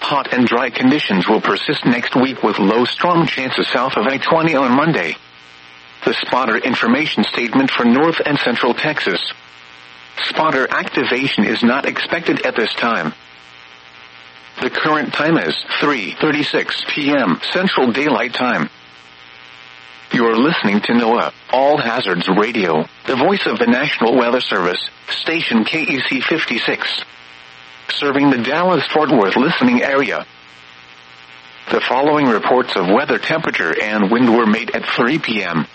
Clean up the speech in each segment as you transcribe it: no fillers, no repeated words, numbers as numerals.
Hot and dry conditions will persist next week with low strong chances south of I-20 on Monday. The spotter information statement for North and Central Texas. Spotter activation is not expected at this time. The current time is 3:36 p.m. Central Daylight Time. You're listening to NOAA, All Hazards Radio, the voice of the National Weather Service, station KEC 56. Serving the Dallas-Fort Worth listening area. The following reports of weather temperature and wind were made at 3 p.m.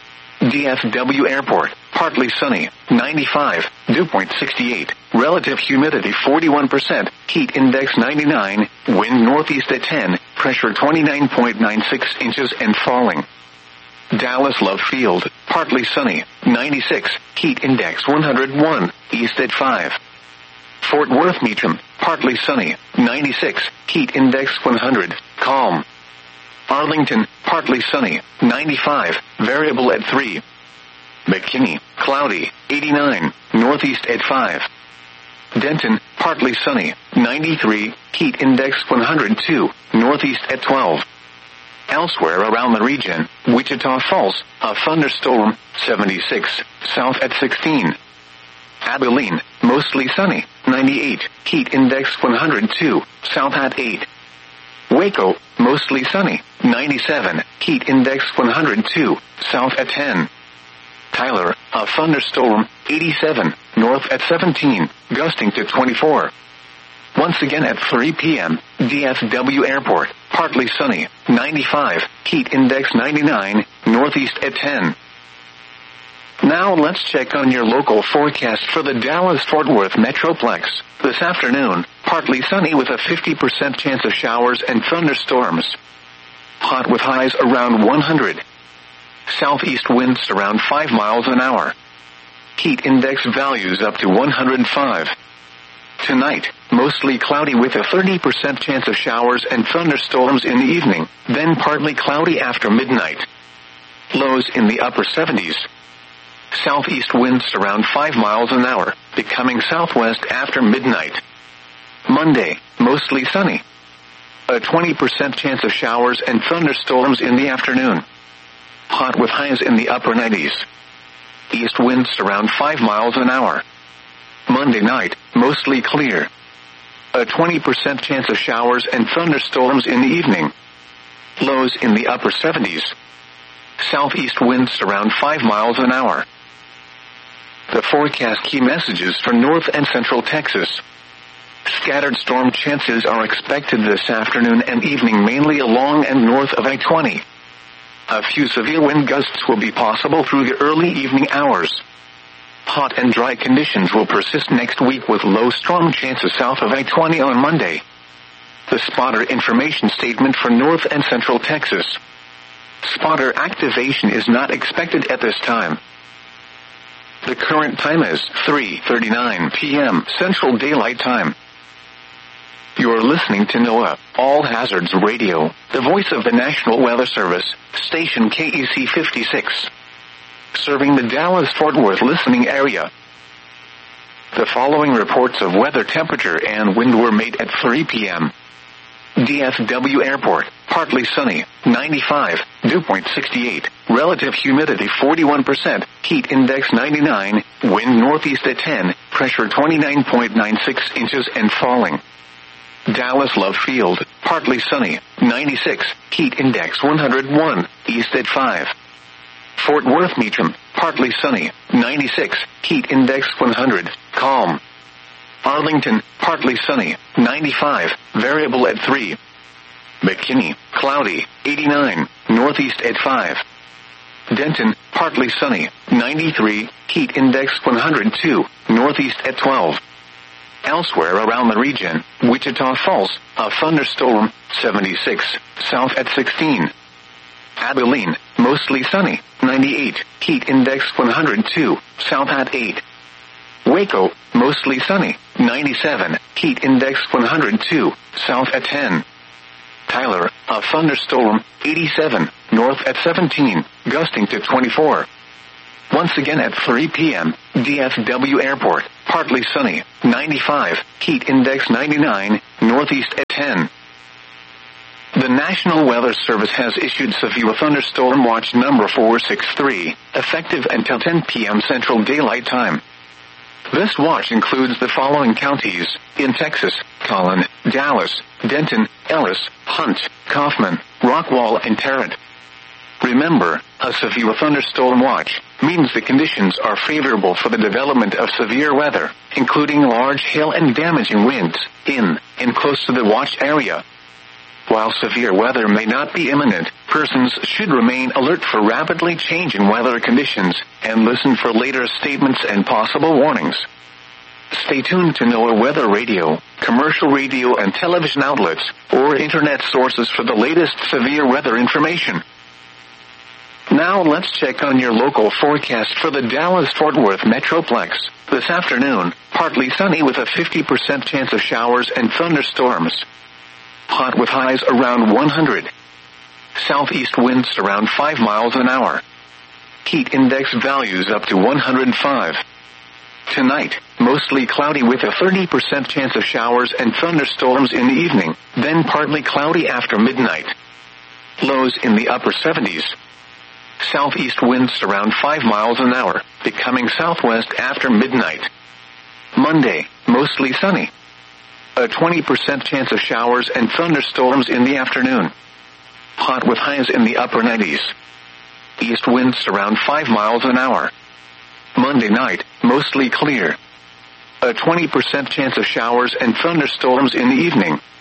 DFW Airport, partly sunny, 95, dew point 68, relative humidity 41%, heat index 99, wind northeast at 10, pressure 29.96 inches and falling. Dallas Love Field, partly sunny, 96, heat index 101, east at 5. Fort Worth Meacham, partly sunny, 96, heat index 100, calm. Arlington, partly sunny, 95, variable at 3. McKinney, cloudy, 89, northeast at 5. Denton, partly sunny, 93, heat index 102, northeast at 12. Elsewhere around the region, Wichita Falls, a thunderstorm, 76, south at 16. Abilene, mostly sunny, 98, heat index 102, south at 8. Waco, mostly sunny, 97, heat index 102, south at 10. Tyler, a thunderstorm, 87, north at 17, gusting to 24. Once again at 3 p.m., DFW Airport, partly sunny, 95, heat index 99, northeast at 10. Now let's check on your local forecast for the Dallas-Fort Worth Metroplex. This afternoon, partly sunny with a 50% chance of showers and thunderstorms. Hot with highs around 100. Southeast winds around 5 miles an hour. Heat index values up to 105. Tonight, mostly cloudy with a 30% chance of showers and thunderstorms in the evening, then partly cloudy after midnight. Lows in the upper 70s. Southeast winds around 5 miles an hour, becoming southwest after midnight. Monday, mostly sunny. A 20% chance of showers and thunderstorms in the afternoon. Hot with highs in the upper 90s. East winds around 5 miles an hour. Monday night, mostly clear. A 20% chance of showers and thunderstorms in the evening. Lows in the upper 70s. Southeast winds around 5 miles an hour. The forecast key messages for North and Central Texas. Scattered storm chances are expected this afternoon and evening mainly along and north of I-20. A few severe wind gusts will be possible through the early evening hours. Hot and dry conditions will persist next week with low strong chances south of I-20 on Monday. The spotter information statement for North and Central Texas. Spotter activation is not expected at this time. The current time is 3:39 p.m. Central Daylight Time. You're listening to NOAA, All Hazards Radio, the voice of the National Weather Service, station KEC 56. Serving the Dallas-Fort Worth listening area. The following reports of weather temperature and wind were made at 3 p.m. DFW Airport, partly sunny, 95, dew point 68, relative humidity 41%, heat index 99, wind northeast at 10, pressure 29.96 inches and falling. Dallas Love Field, partly sunny, 96, heat index 101, east at 5. Fort Worth Meacham, partly sunny, 96, heat index 100, calm. Arlington, partly sunny, 95, variable at 3. McKinney, cloudy, 89, northeast at 5. Denton, partly sunny, 93, heat index 102, northeast at 12. Elsewhere around the region, Wichita Falls, a thunderstorm, 76, south at 16. Abilene, mostly sunny, 98, heat index 102, south at 8. Waco, mostly sunny, 97, heat index 102, south at 10. Tyler, a thunderstorm, 87, north at 17, gusting to 24. Once again at 3 p.m., DFW Airport, partly sunny, 95, heat index 99, northeast at 10. The National Weather Service has issued severe thunderstorm watch number 463, effective until 10 p.m. Central Daylight Time. This watch includes the following counties in Texas: Collin, Dallas, Denton, Ellis, Hunt, Kaufman, Rockwall, and Tarrant. Remember, a severe thunderstorm watch means the conditions are favorable for the development of severe weather, including large hail and damaging winds, in and close to the watch area. While severe weather may not be imminent, persons should remain alert for rapidly changing weather conditions and listen for later statements and possible warnings. Stay tuned to NOAA Weather Radio, commercial radio and television outlets, or internet sources for the latest severe weather information. Now let's check on your local forecast for the Dallas-Fort Worth Metroplex. This afternoon, partly sunny with a 50% chance of showers and thunderstorms. Hot with highs around 100. Southeast winds around 5 miles an hour. Heat index values up to 105. Tonight, mostly cloudy with a 30% chance of showers and thunderstorms in the evening, then partly cloudy after midnight. Lows in the upper 70s. Southeast winds around 5 miles an hour, becoming southwest after midnight. Monday, mostly sunny. A 20% chance of showers and thunderstorms in the afternoon. Hot with highs in the upper 90s. East winds around 5 miles an hour. Monday night, mostly clear. A 20% chance of showers and thunderstorms in the evening,